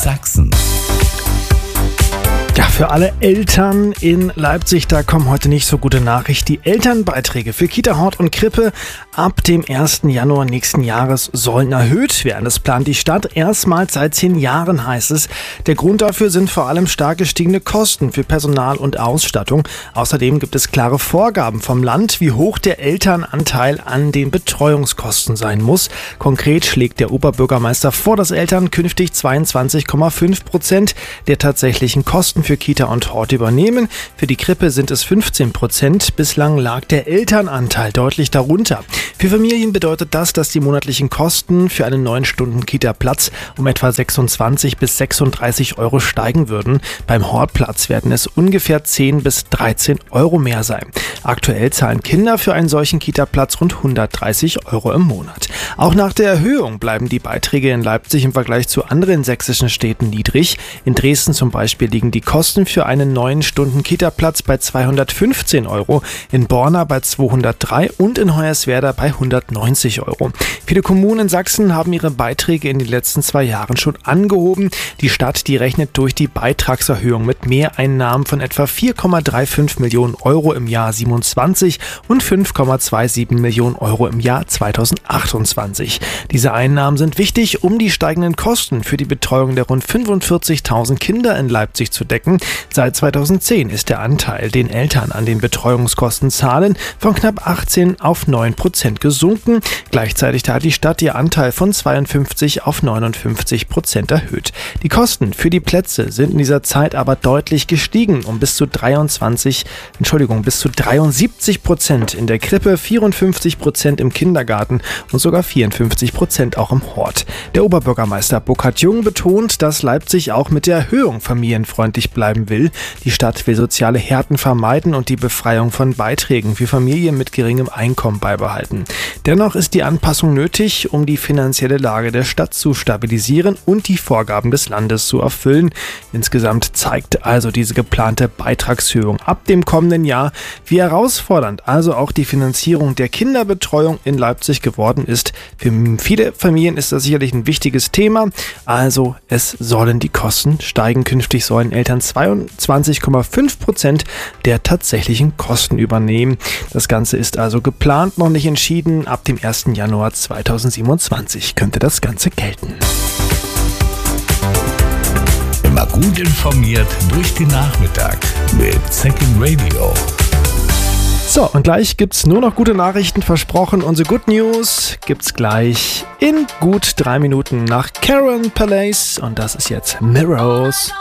Sachsen. Ja, für alle Eltern in Leipzig, da kommen heute nicht so gute Nachrichten. Die Elternbeiträge für Kita, Hort und Krippe ab dem 1. Januar nächsten Jahres sollen erhöht werden. Das plant die Stadt erstmals seit 10 Jahren, heißt es. Der Grund dafür sind vor allem stark gestiegene Kosten für Personal und Ausstattung. Außerdem gibt es klare Vorgaben vom Land, wie hoch der Elternanteil an den Betreuungskosten sein muss. Konkret schlägt der Oberbürgermeister vor, dass Eltern künftig 22,5% der tatsächlichen Kosten für Kita und Hort übernehmen. Für die Krippe sind es 15%. Bislang lag der Elternanteil deutlich darunter. Für Familien bedeutet das, dass die monatlichen Kosten für einen 9-Stunden-Kita-Platz um etwa 26 bis 36 Euro steigen würden. Beim Hortplatz werden es ungefähr 10 bis 13 Euro mehr sein. Aktuell zahlen Kinder für einen solchen Kita-Platz rund 130 Euro im Monat. Auch nach der Erhöhung bleiben die Beiträge in Leipzig im Vergleich zu anderen sächsischen Städten niedrig. In Dresden zum Beispiel liegen die Kosten für einen 9-Stunden-Kita-Platz bei 215 Euro, in Borna bei 203 und in Hoyerswerda bei 190 Euro. Viele Kommunen in Sachsen haben ihre Beiträge in den letzten 2 Jahren schon angehoben. Die Stadt, die rechnet durch die Beitragserhöhung mit Mehreinnahmen von etwa 4,35 Millionen Euro im Jahr 27 und 5,27 Millionen Euro im Jahr 2028. Diese Einnahmen sind wichtig, um die steigenden Kosten für die Betreuung der rund 45.000 Kinder in Leipzig zu decken. Seit 2010 ist der Anteil, den Eltern an den Betreuungskosten zahlen, von knapp 18 auf 9% gesunken. Gleichzeitig hat die Stadt ihr Anteil von 52 auf 59% erhöht. Die Kosten für die Plätze sind in dieser Zeit aber deutlich gestiegen, um bis zu 73% in der Krippe, 54% im Kindergarten und sogar 54% auch im Hort. Der Oberbürgermeister Burkhard Jung betont, dass Leipzig auch mit der Erhöhung familienfreundlich bleiben will. Die Stadt will soziale Härten vermeiden und die Befreiung von Beiträgen für Familien mit geringem Einkommen beibehalten. Dennoch ist die Anpassung nötig, um die finanzielle Lage der Stadt zu stabilisieren und die Vorgaben des Landes zu erfüllen. Insgesamt zeigt also diese geplante Beitragserhöhung ab dem kommenden Jahr, wie herausfordernd also auch die Finanzierung der Kinderbetreuung in Leipzig geworden ist. Für viele Familien ist das sicherlich ein wichtiges Thema. Also es sollen die Kosten steigen. Künftig sollen Eltern 22,5% der tatsächlichen Kosten übernehmen. Das Ganze ist also geplant, noch nicht entschieden. Ab dem 1. Januar 2027 könnte das Ganze gelten. Immer gut informiert durch den Nachmittag mit Second Radio. So, und gleich gibt's nur noch gute Nachrichten, versprochen. Unsere Good News gibt's gleich in gut 3 Minuten nach Karen Palace. Und das ist jetzt Mirrors.